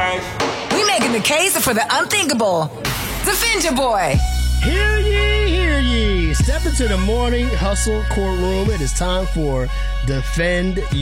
right. We making the case for the unthinkable. Defend your boy. Hear ye, hear ye. Step into the morning hustle courtroom. It is time for Defend